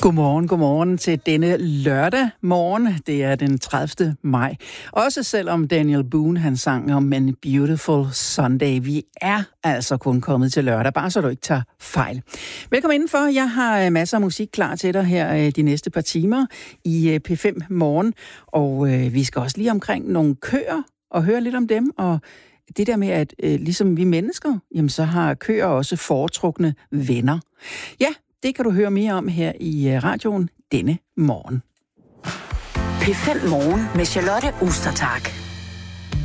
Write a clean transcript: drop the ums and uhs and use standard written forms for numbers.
Godmorgen til denne lørdag morgen. Det er den 30. maj. Også selvom Daniel Boone han sang om en beautiful Sunday. Vi er altså kun kommet til lørdag, bare så du ikke tager fejl. Velkommen indenfor. Jeg har masser af musik klar til dig her de næste par timer i P5 Morgen. Og vi skal også lige omkring nogle køer og høre lidt om dem. Og det der med, at ligesom vi mennesker, jamen så har køer også foretrukne venner. Ja, det kan du høre mere om her i radioen denne morgen. P5 Morgen med Charlotte Ostertag.